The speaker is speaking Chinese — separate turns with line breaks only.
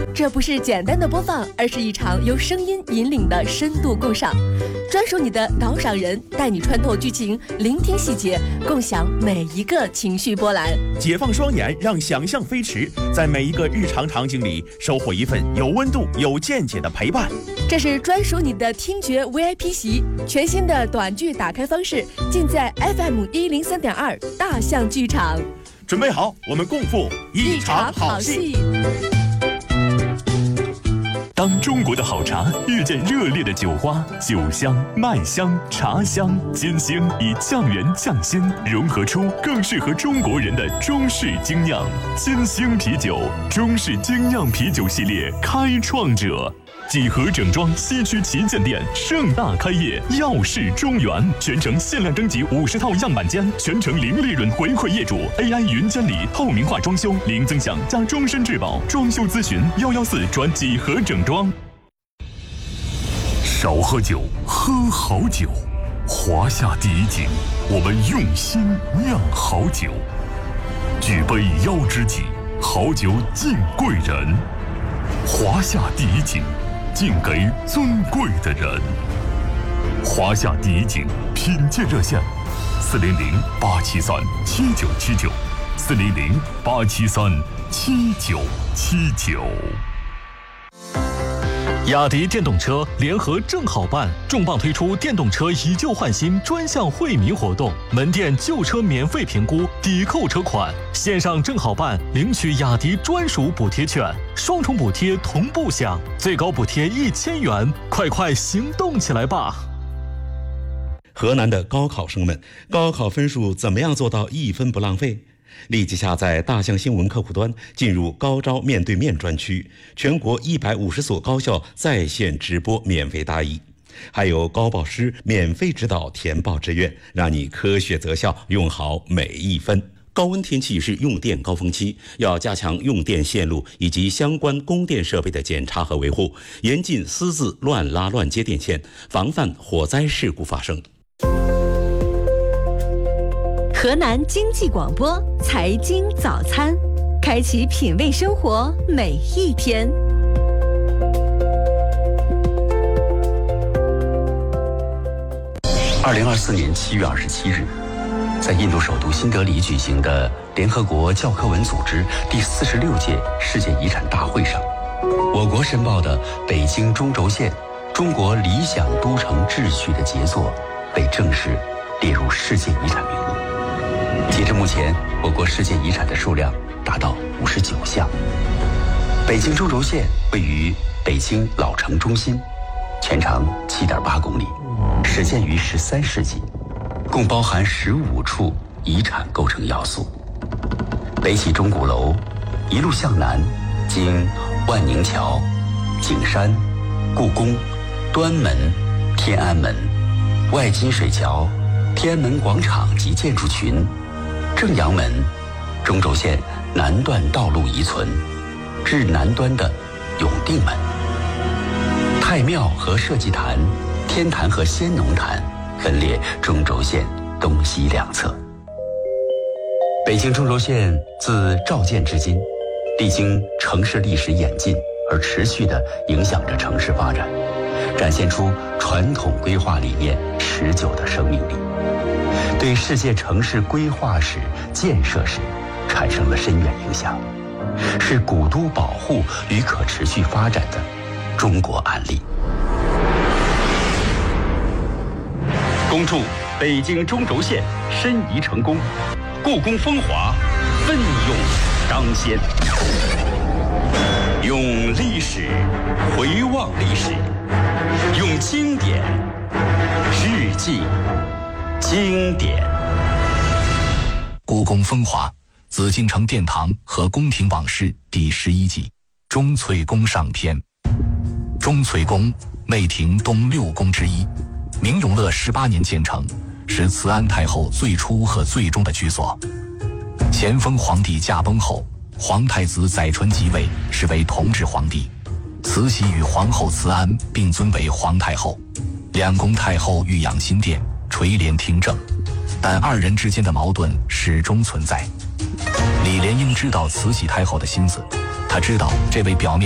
这不是简单的播放，而是一场由声音引领的深度共赏，专属你的导赏人，带你穿透剧情，聆听细节，共享每一个情绪波澜。
解放双眼，让想象飞驰，在每一个日常场景里收获一份有温度、有见解的陪伴。
这是专属你的听觉 VIP 席，全新的短剧打开方式，尽在 FM103.2大象剧场。
准备好，我们共赴一场好戏。
当中国的好茶遇见热烈的酒花，酒香、麦香、茶香、煎香以酱圆酱鲜，融合出更适合中国人的中式精酿煎香啤酒。中式精酿啤酒系列开创者。几何整装西区旗舰店盛大开业，耀世中原，全程限量征集50套样板间，全程零利润回馈业主 ，AI 云监理，透明化装修，零增享加终身质保，装修咨询114转几何整装。少喝酒，喝好酒。华夏第一井，我们用心酿好酒。举杯邀知己，好酒敬贵人。华夏第一井。敬给尊贵的人。华夏第一井品鉴热线：400-873-7979，400-873-7979。雅迪电动车联合正好办重磅推出电动车以旧换新专项惠民活动，门店旧车免费评估，抵扣车款，线上正好办领取雅迪专属补贴券，双重补贴同步享，最高补贴1000元，快行动起来吧！
河南的高考生们，高考分数怎么样做到1分不浪费？立即下载大象新闻客户端，进入高招面对面专区，全国150所高校在线直播免费答疑，还有高报师免费指导填报志愿，让你科学择校，用好每1分。高温天气是用电高峰期，要加强用电线路以及相关供电设备的检查和维护，严禁私自乱拉乱接电线，防范火灾事故发生。
河南经济广播财经早餐，开启品味生活每一天。
2024年7月27日，在印度首都新德里举行的联合国教科文组织第46届世界遗产大会上，我国申报的北京中轴线中国理想都城秩序的杰作被正式列入世界遗产名录。截至目前，我国世界遗产的数量达到59项。北京中轴线位于北京老城中心，全长7.8公里，始建于13世纪，共包含15处遗产构成要素。北起钟鼓楼，一路向南，经万宁桥、景山、故宫、端门、天安门、外金水桥、天安门广场及建筑群、正阳门，中轴线南段道路遗存，至南端的永定门。太庙和社稷坛、天坛和先农坛分列中轴线东西两侧。北京中轴线自召建至今，历经城市历史演进而持续地影响着城市发展，展现出传统规划理念持久的生命力，对世界城市规划史、建设史产生了深远影响，是古都保护与可持续发展的中国案例。恭祝北京中轴线申遗成功，故宫风华奋勇当先。用历史回望历史，用经典致敬经典。
故宫风华，紫禁城殿堂和宫廷往事第11集，钟粹宫上篇。钟粹宫，内廷东6宫之一，明永乐18年建成，是慈安太后最初和最终的居所。咸丰皇帝驾崩后，皇太子载淳即位，是为同治皇帝，慈禧与皇后慈安并尊为皇太后，两宫太后御养新殿，垂帘听政，但二人之间的矛盾始终存在。李莲英知道慈禧太后的心思，他知道这位表面